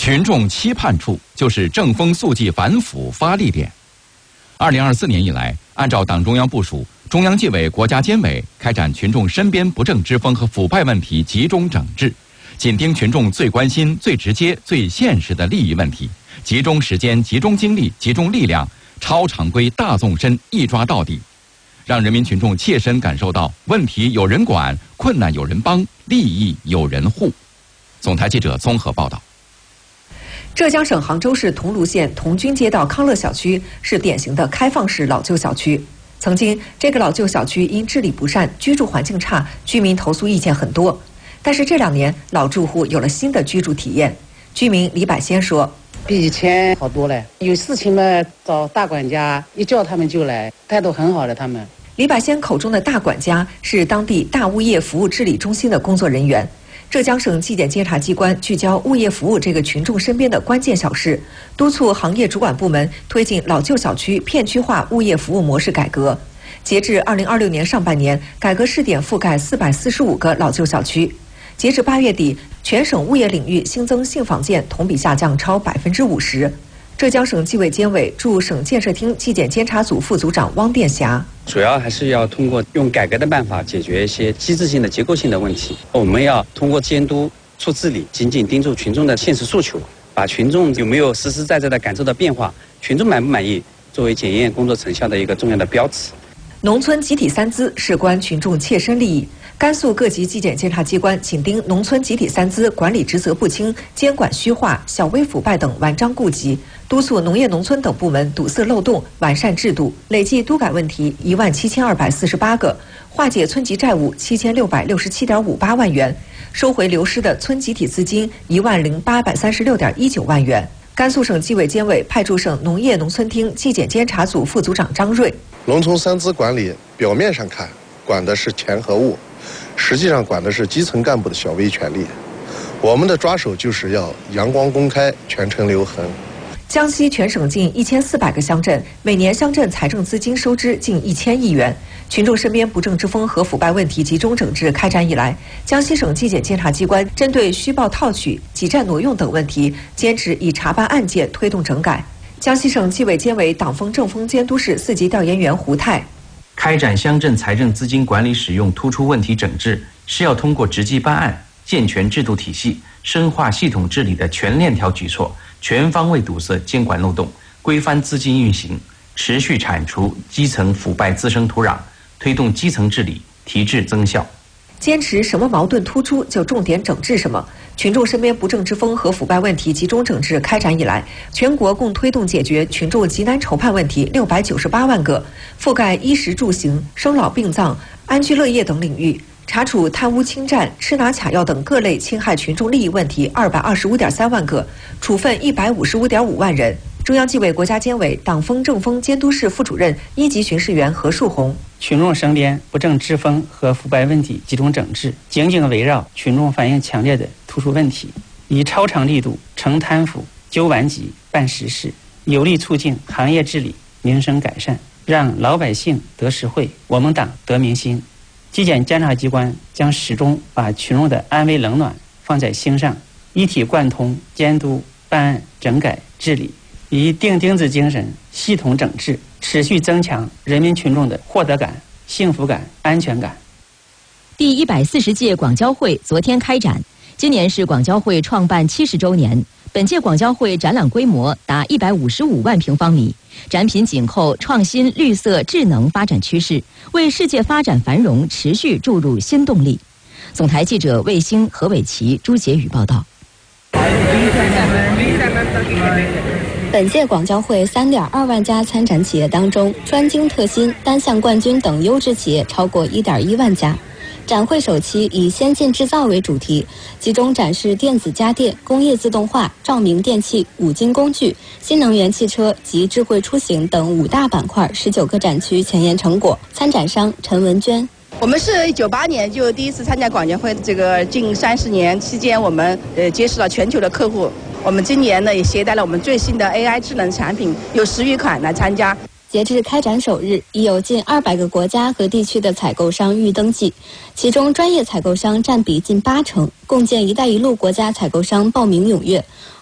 群众期盼处就是正风肃纪反腐发力点。2024年以来，按照党中央部署，中央纪委国家监委开展群众身边不正之风和腐败问题集中整治，紧盯群众最关心、最直接、最现实的利益问题，集中时间、集中精力、集中力量，超常规大纵深，一抓到底，让人民群众切身感受到问题有人管、困难有人帮、利益有人护。总台记者综合报道。 浙江省杭州市桐庐县桐军街道康乐小区是典型的开放式老旧小区。曾经，这个老旧小区因治理不善、居住环境差，居民投诉意见很多。但是这2年，老住户有了新的居住体验。居民李百先说：“ 比以前好多了，有事情嘛找大管家，一叫他们就来，态度很好的他们。” 李百先口中的大管家是当地大物业服务治理中心的工作人员。浙江省纪检监察机关聚焦物业服务这个群众身边的关键小事，督促行业主管部门推进老旧小区片区化物业服务模式改革。截至2026年上半年，改革试点覆盖445个老旧小区。截至8月底，全省物业领域新增性房件同比下降超50%。浙江省纪委监委驻省建设厅纪检监察组副组长汪殿霞： 主要还是要通过用改革的办法解决一些机制性的、结构性的问题。我们要通过监督、促治理，紧紧盯住群众的现实诉求，把群众有没有实实在在的感受到变化，群众满不满意，作为检验工作成效的一个重要的标尺。 农村集体三资事关群众切身利益。甘肃各级纪检监察机关紧盯农村集体三资管理职责不清、监管虚化、小微腐败等顽瘴痼疾，督促农业农村等部门堵塞漏洞、完善制度，累计督改问题17248个，化解村级债务7667.58万元，收回流失的村集体资金10836.19万元。甘肃省纪委监委派驻省农业农村厅纪检监察组副组长张瑞： 农村三资管理表面上看管的是钱和物，实际上管的是基层干部的小微权利。我们的抓手就是要阳光公开，全程留痕。 江西全省近1400个乡镇，每年乡镇财政资金收支近1000亿元。群众身边不正之风和腐败问题集中整治开展以来，江西省纪检监察机关针对虚报套取、挤占挪用等问题，坚持以查办案件推动整改。江西省纪委监委党风政风监督室4级调研员胡泰： 开展乡镇财政资金管理使用突出问题整治，是要通过直击办案、健全制度体系、深化系统治理的全链条举措，全方位堵塞监管漏洞，规范资金运行，持续铲除基层腐败滋生土壤，推动基层治理提质增效。 坚持什么矛盾突出就重点整治什么。群众身边不正之风和腐败问题集中整治开展以来，全国共推动解决群众急难愁盼问题698万个，覆盖衣食住行、生老病葬、安居乐业等领域，查处贪污侵占、吃拿卡要等各类侵害群众利益问题225.3万个，处分155.5万人。中央纪委国家监委党风政风监督室副主任1级巡视员何树红： 群众身边不正之风和腐败问题集中整治，紧紧围绕群众反映强烈的突出问题，以超常力度惩贪腐、纠顽疾、办实事，有力促进行业治理、民生改善，让老百姓得实惠，我们党得民心。纪检监察机关将始终把群众的安危冷暖放在心上，一体贯通监督、办案、整改、治理，以钉钉子精神系统整治，持续增强人民群众的获得感、幸福感、安全感。 第140届广交会昨天开展，今年是广交会创办70周年。本届广交会展览规模达155万平方米，展品紧扣创新、绿色、智能发展趋势，为世界发展繁荣持续注入新动力。总台记者魏星、何伟奇、朱杰宇报道。 本届广交会3.2万家参展企业当中，专精特新、单项冠军等优质企业超过1.1万家。展会首期以先进制造为主题，集中展示电子家电、工业自动化、照明电器、五金工具、新能源汽车及智慧出行等5大板块19个展区前沿成果。参展商陈文娟： 我们是98年就第一次参加广交会，这个近30年期间，我们结识了全球的客户。我们今年呢也携带了我们最新的 AI 智能产品，有10余款来参加。 截至开展首日，已有近200个国家和地区的采购商预登记，其中专业采购商占比近80%，共建“一带一路”国家采购商报名踊跃。